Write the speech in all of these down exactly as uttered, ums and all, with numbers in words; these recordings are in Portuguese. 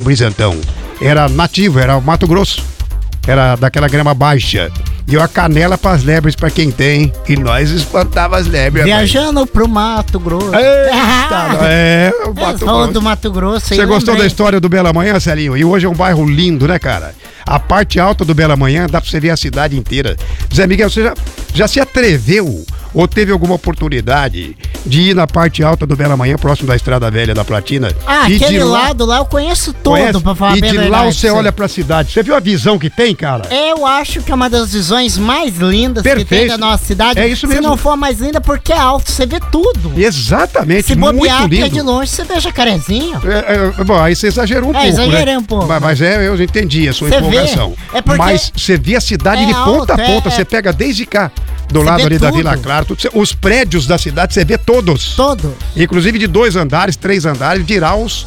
brisantão. Era nativo, era Mato Grosso. Era daquela grama baixa. E uma canela pras lebres pra quem tem. E nós espantava as lebres. Viajando pro Mato Grosso. Eita, é, o Mato Grosso. do Mato Grosso. Você gostou da história do Bela Manhã, Celinho? E hoje é um bairro lindo, né, cara? A parte alta do Bela Manhã dá pra você ver a cidade inteira. Zé Miguel, você já, já se atreveu ou teve alguma oportunidade de ir na parte alta do Bela Manhã, próximo da Estrada Velha da Platina? Ah, aquele lá, lado lá eu conheço todo, conhece? Pra falar E de verdade, lá você olha pra cidade. Você viu a visão que tem, cara? Eu acho que é uma das visões mais lindas Perfeito. que tem da nossa cidade. É isso mesmo. Se não for a mais linda, porque é alto, você vê tudo. Exatamente, Se muito bobear, lindo. é de longe, você vê jacarezinho. É, é, bom, aí você exagerou um é, pouco, exagerei né? um pouco. Mas, mas é, eu entendi a sua Cê empolgação. vê? É porque mas você vê a cidade é de ponta alto, a ponta, é, você é... pega desde cá, do Cê lado ali tudo. da Vila Clara, tudo, cê, os prédios da cidade você vê todos. Todos. Inclusive de dois andares, três andares, dirá os,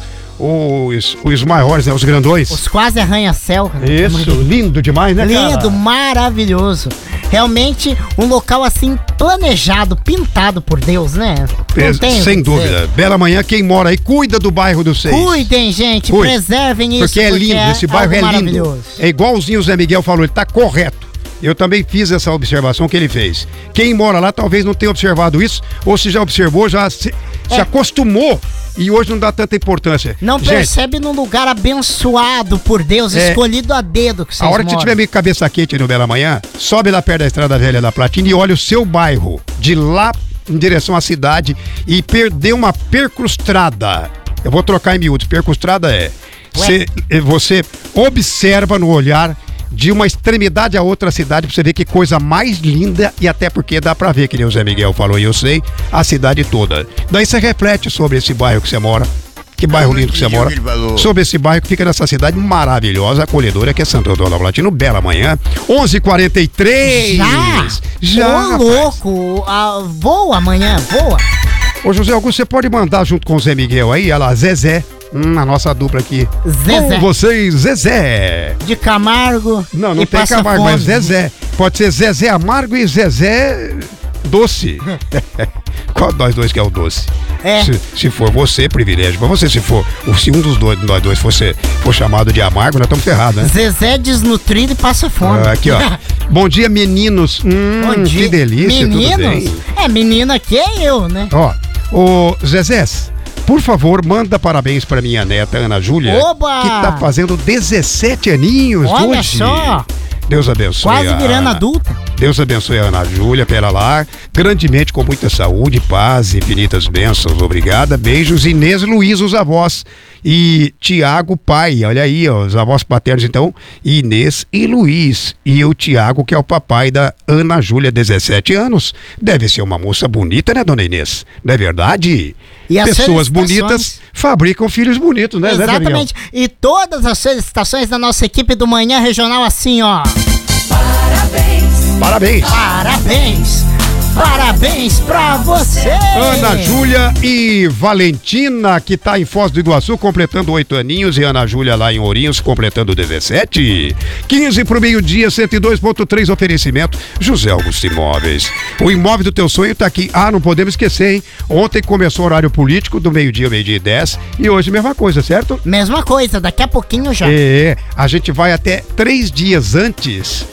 os, os maiores, né, os grandões. Os quase arranha-céu. Isso, lindo demais, né, cara? Lindo, maravilhoso. Realmente um local assim planejado, pintado por Deus, né? Não tem Sem dúvida. Bela Manhã, quem mora aí, cuida do bairro do Seis. Cuidem, gente, Cuide. preservem isso. Porque é lindo, porque esse bairro é lindo. É igualzinho o Zé Miguel falou, ele tá correto. Eu também fiz essa observação que ele fez. Quem mora lá talvez não tenha observado isso, ou se já observou, já se, é. se acostumou e hoje não dá tanta importância. Não Gente, percebe num lugar abençoado por Deus, é, escolhido a dedo que vocês A hora que moram. você tiver meio cabeça quente no Bela Manhã, sobe lá perto da Estrada Velha da Platina e olha o seu bairro, de lá em direção à cidade, e perdeu uma percrustrada. Eu vou trocar em miúdos. Percrustrada é você, você observa no olhar de uma extremidade a outra cidade pra você ver que coisa mais linda, e até porque dá pra ver, que nem o Zé Miguel falou e eu sei, a cidade toda. Daí você reflete sobre esse bairro que você mora, que bairro lindo que você mora, sobre esse bairro que fica nessa cidade maravilhosa, acolhedora, que é Santo Antônio da Platina, Bela Manhã, onze e quarenta e três. Já? Já, Ô, louco, ah, voa amanhã, voa. Ô, José Augusto, você pode mandar junto com o Zé Miguel aí, olha lá, Zezé. Hum, a nossa dupla aqui. Zezé. Com vocês, Zezé. De Camargo. Não, não tem Camargo, mas Zezé. Pode ser Zezé Amargo e Zezé Doce. Qual nós dois que é o doce? É. Se, se for você, privilégio pra você. Se for, se um dos dois, nós dois for, ser, for chamado de amargo, nós estamos ferrados, né? Zezé desnutrido e passa fome. Ah, aqui, ó. Bom dia, meninos. Hum, Bom dia. Que delícia. Meninos? Tudo bem? É, menina aqui é eu, né? Ó, ô Zezé, por favor, manda parabéns pra minha neta, Ana Júlia. Oba! Que tá fazendo dezessete aninhos hoje. Olha só. Deus abençoe. Quase virando adulta. Deus abençoe a Ana Júlia, pera lá, grandemente, com muita saúde, paz, infinitas bênçãos, obrigada, beijos. Inês, Luiz, os avós, e Tiago, pai, olha aí, ó, os avós paternos, então, Inês e Luiz, e o Tiago, que é o papai da Ana Júlia, dezessete anos, deve ser uma moça bonita, né, dona Inês? Não é verdade? E as pessoas bonitas fabricam filhos bonitos, né? Exatamente, e todas as felicitações da nossa equipe do Manhã Regional assim, ó. Parabéns! Parabéns! Parabéns! Parabéns pra você! Ana Júlia e Valentina, que tá em Foz do Iguaçu, completando oito aninhos, e Ana Júlia lá em Ourinhos, completando dezessete. quinze pro meio-dia, cento e dois ponto três, oferecimento José Augusto Imóveis. O imóvel do teu sonho tá aqui. Ah, não podemos esquecer, hein? Ontem começou o horário político, do meio-dia, meio-dia e dez, e hoje mesma coisa, certo? Mesma coisa, daqui a pouquinho já. É, a gente vai até três dias antes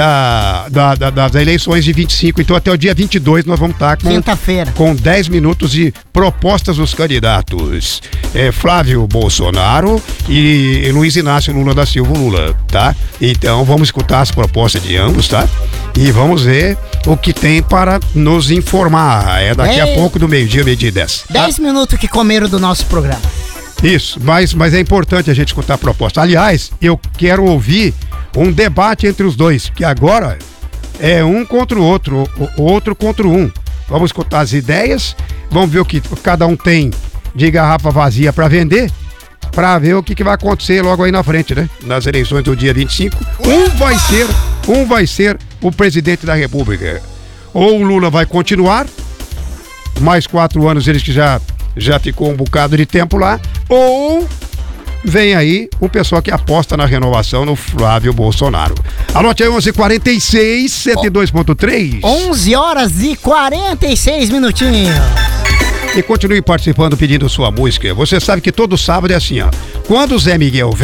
da, da, da, das eleições de vinte e cinco, então até o dia vinte e dois nós vamos estar com, quinta-feira, com dez minutos de propostas dos candidatos é, Flávio Bolsonaro e Luiz Inácio Lula da Silva Lula, tá? Então vamos escutar as propostas de ambos, tá? E vamos ver o que tem para nos informar. É daqui Ei. a pouco, do meio-dia, meio-dia e dez. dez tá? minutos que comeram do nosso programa. Isso, mas, mas é importante a gente escutar a proposta. Aliás, eu quero ouvir um debate entre os dois, que agora é um contra o outro, o outro contra um. Vamos escutar as ideias, vamos ver o que cada um tem de garrafa vazia para vender, para ver o que, que vai acontecer logo aí na frente, né? Nas eleições do dia vinte e cinco, um vai ser, um vai ser o presidente da República. Ou o Lula vai continuar, mais quatro anos, eles que já, já ficou um bocado de tempo lá, ou vem aí o pessoal que aposta na renovação no Flávio Bolsonaro. Anote aí, onze e quarenta e seis, cento e dois ponto três. onze horas e quarenta e seis minutinhos. E continue participando, pedindo sua música. Você sabe que todo sábado é assim, ó. Quando o Zé Miguel